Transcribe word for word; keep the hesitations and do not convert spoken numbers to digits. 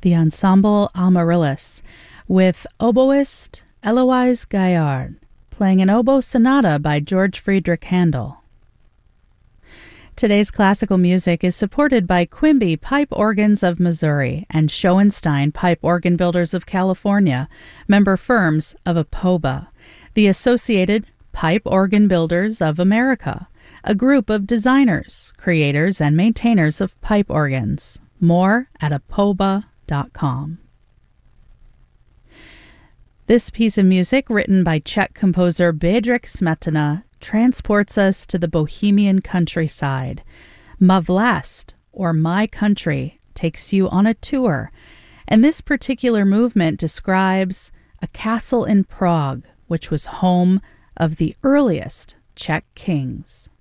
the Ensemble Amaryllis, with oboist Eloise Gaillard, playing an oboe sonata by George Friedrich Handel. Today's classical music is supported by Quimby Pipe Organs of Missouri and Schoenstein Pipe Organ Builders of California, member firms of APOBA, the Associated Pipe Organ Builders of America, a group of designers, creators, and maintainers of pipe organs. More at apoba dot com. This piece of music, written by Czech composer Bedřich Smetana, transports us to the Bohemian countryside. Ma Vlast, or My Country, takes you on a tour, and this particular movement describes a castle in Prague, which was home of the earliest Czech kings.